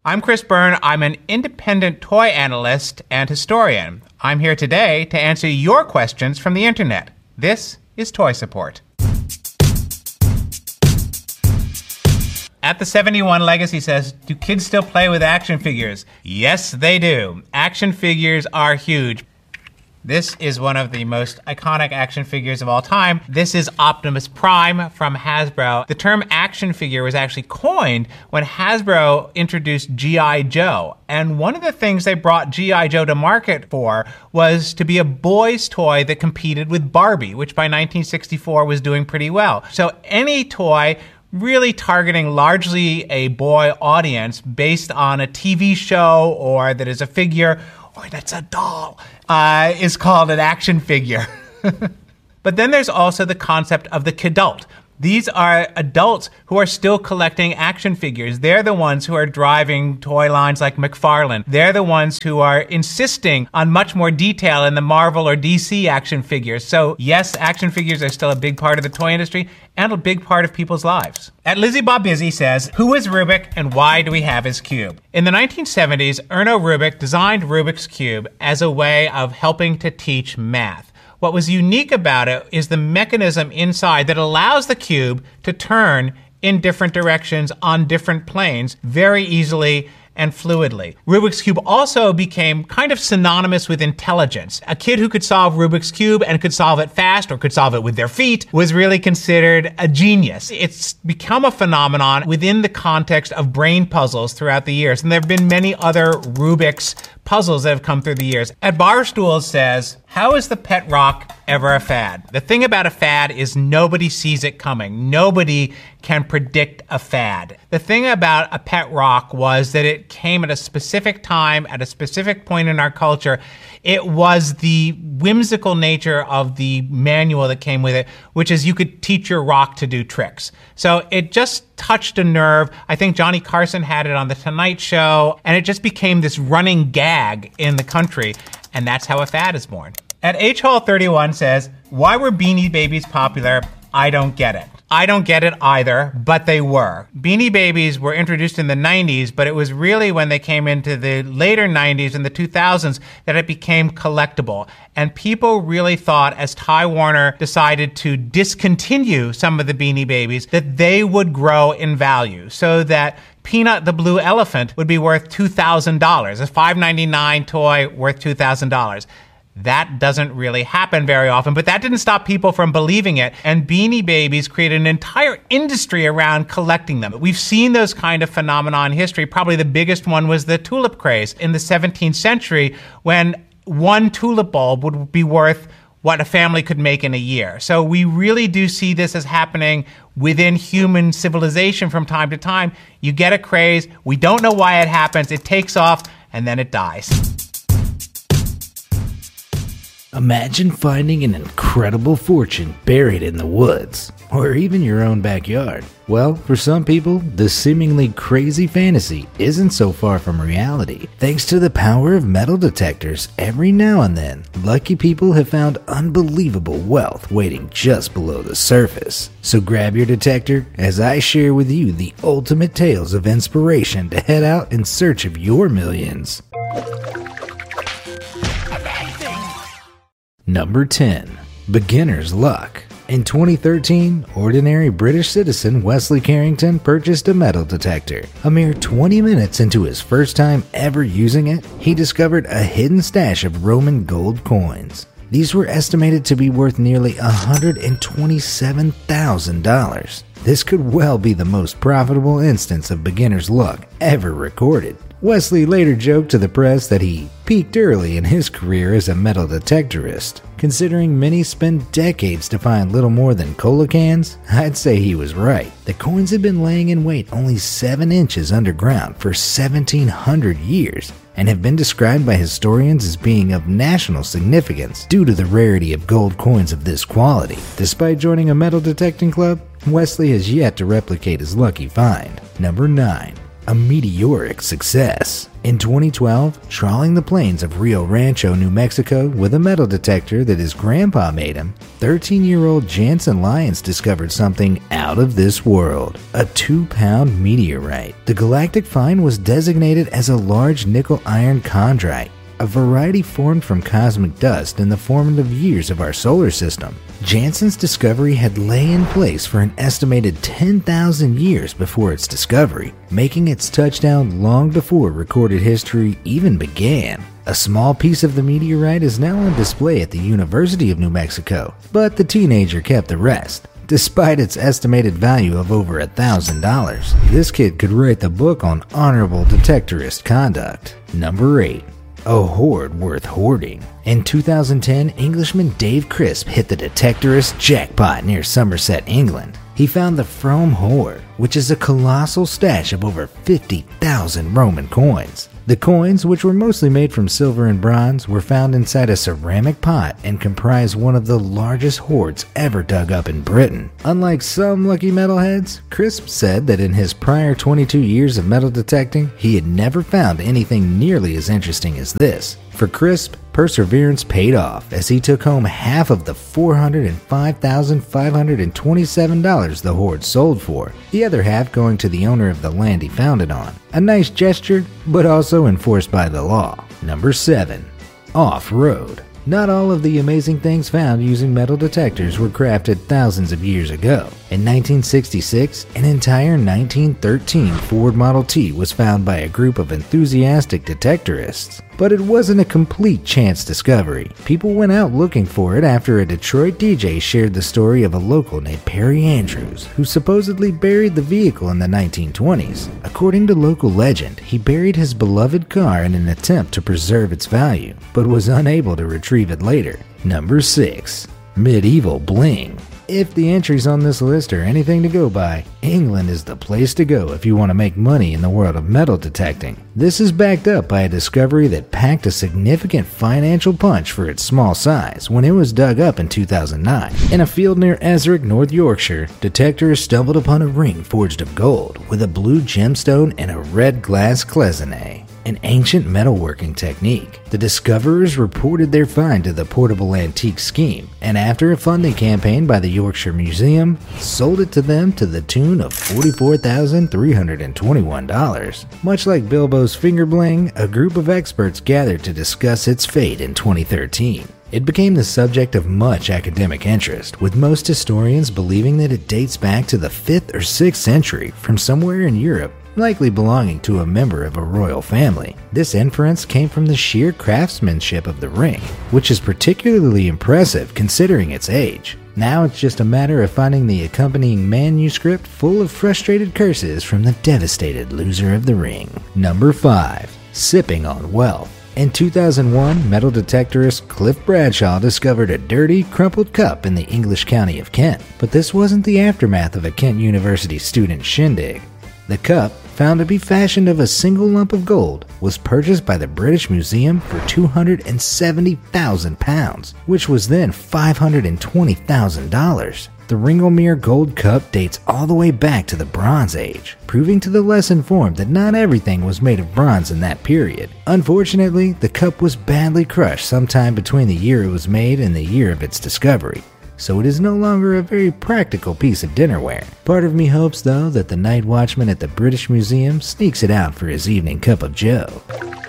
I'm Chris Byrne. I'm an independent toy analyst and historian. I'm here today to answer your questions from the internet. This is Toy Support. At the 71 Legacy says, do kids still play with action figures? Yes, they do. Action figures are huge. This is one of the most iconic action figures of all time. This is Optimus Prime from Hasbro. The term action figure was actually coined when Hasbro introduced G.I. Joe. And one of the things they brought G.I. Joe to market for was to be a boy's toy that competed with Barbie, which by 1964 was doing pretty well. So any toy really targeting largely a boy audience based on a TV show or that is a figure or that's a doll, is called an action figure. But then there's also the concept of the kidult. These are adults who are still collecting action figures. They're the ones who are driving toy lines like McFarlane. They're the ones who are insisting on much more detail in the Marvel or DC action figures. So yes, action figures are still a big part of the toy industry and a big part of people's lives. At Lizzie Bob Busy says, who is Rubik and why do we have his cube? In the 1970s, Erno Rubik designed Rubik's Cube as a way of helping to teach math. What was unique about it is the mechanism inside that allows the cube to turn in different directions on different planes very easily and fluidly. Rubik's Cube also became kind of synonymous with intelligence. A kid who could solve Rubik's Cube and could solve it fast or could solve it with their feet was really considered a genius. It's become a phenomenon within the context of brain puzzles throughout the years. And there have been many other Rubik's puzzles that have come through the years. At Barstool says, how is the pet rock ever a fad? The thing about a fad is nobody sees it coming. Nobody can predict a fad. The thing about a pet rock was that it came at a specific time, at a specific point in our culture. It was the whimsical nature of the manual that came with it, which is you could teach your rock to do tricks. So it just touched a nerve. I think Johnny Carson had it on The Tonight Show, and it just became this running gag in the country, and that's how a fad is born. At H Hall 31 says, why were Beanie Babies popular? I don't get it. I don't get it either, but they were. Beanie Babies were introduced in the 90s, but it was really when they came into the later 90s and the 2000s that it became collectible. And people really thought, as Ty Warner decided to discontinue some of the Beanie Babies, that they would grow in value, so that Peanut the Blue Elephant would be worth $2,000, a $5.99 toy worth $2,000. That doesn't really happen very often, but that didn't stop people from believing it. And Beanie Babies created an entire industry around collecting them. We've seen those kind of phenomena in history. Probably the biggest one was the tulip craze in the 17th century, when one tulip bulb would be worth what a family could make in a year. So we really do see this as happening within human civilization from time to time. You get a craze, we don't know why it happens, it takes off, and then it dies. Imagine finding an incredible fortune buried in the woods, or even your own backyard. Well, for some people, this seemingly crazy fantasy isn't so far from reality. Thanks to the power of metal detectors, every now and then, lucky people have found unbelievable wealth waiting just below the surface. So grab your detector as I share with you the ultimate tales of inspiration to head out in search of your millions. Number 10. Beginner's Luck. In 2013, ordinary British citizen Wesley Carrington purchased a metal detector. A mere 20 minutes into his first time ever using it, he discovered a hidden stash of Roman gold coins. These were estimated to be worth nearly $127,000. This could well be the most profitable instance of beginner's luck ever recorded. Wesley later joked to the press that he peaked early in his career as a metal detectorist. Considering many spend decades to find little more than cola cans, I'd say he was right. The coins had been laying in wait only 7 inches underground for 1,700 years and have been described by historians as being of national significance due to the rarity of gold coins of this quality. Despite joining a metal detecting club, Wesley has yet to replicate his lucky find. Number 9. a meteoric success. In 2012, trawling the plains of Rio Rancho, New Mexico with a metal detector that his grandpa made him, 13-year-old Jansen Lyons discovered something out of this world, a 2-pound meteorite. The galactic find was designated as a large nickel-iron chondrite, a variety formed from cosmic dust in the formative years of our solar system. Jansen's discovery had lay in place for an estimated 10,000 years before its discovery, making its touchdown long before recorded history even began. A small piece of the meteorite is now on display at the University of New Mexico, but the teenager kept the rest. Despite its estimated value of over $1,000, this kid could write the book on honorable detectorist conduct. Number 8. A hoard worth hoarding. In 2010, Englishman Dave Crisp hit the detectorist jackpot near Somerset, England. He found the Frome Hoard, which is a colossal stash of over 50,000 Roman coins. The coins, which were mostly made from silver and bronze, were found inside a ceramic pot and comprise one of the largest hoards ever dug up in Britain. Unlike some lucky metalheads, Crisp said that in his prior 22 years of metal detecting, he had never found anything nearly as interesting as this. For Crisp, perseverance paid off as he took home half of the $405,527 the hoard sold for, the other half going to the owner of the land he found it on. A nice gesture, but also enforced by the law. Number 7. Off-road. Not all of the amazing things found using metal detectors were crafted thousands of years ago. In 1966, an entire 1913 Ford Model T was found by a group of enthusiastic detectorists. But it wasn't a complete chance discovery. People went out looking for it after a Detroit DJ shared the story of a local named Perry Andrews, who supposedly buried the vehicle in the 1920s. According to local legend, he buried his beloved car in an attempt to preserve its value, but was unable to retrieve it later. Number 6. Medieval bling. If the entries on this list are anything to go by, England is the place to go if you want to make money in the world of metal detecting. This is backed up by a discovery that packed a significant financial punch for its small size when it was dug up in 2009. In a field near Esrick, North Yorkshire, detectors stumbled upon a ring forged of gold with a blue gemstone and a red glass cloisonne, an ancient metalworking technique. The discoverers reported their find to the Portable Antique Scheme, and after a funding campaign by the Yorkshire Museum, sold it to them to the tune of $44,321. Much like Bilbo's finger bling, a group of experts gathered to discuss its fate in 2013. It became the subject of much academic interest, with most historians believing that it dates back to the 5th or 6th century from somewhere in Europe, likely belonging to a member of a royal family. This inference came from the sheer craftsmanship of the ring, which is particularly impressive considering its age. Now it's just a matter of finding the accompanying manuscript full of frustrated curses from the devastated loser of the ring. Number 5. Sipping on wealth. In 2001, metal detectorist Cliff Bradshaw discovered a dirty, crumpled cup in the English county of Kent. But this wasn't the aftermath of a Kent University student shindig. The cup, found to be fashioned of a single lump of gold, was purchased by the British Museum for £270,000, which was then $520,000. The Ringlemere Gold Cup dates all the way back to the Bronze Age, proving to the less informed that not everything was made of bronze in that period. Unfortunately, the cup was badly crushed sometime between the year it was made and the year of its discovery, so it is no longer a very practical piece of dinnerware. Part of me hopes, though, that the night watchman at the British Museum sneaks it out for his evening cup of joe.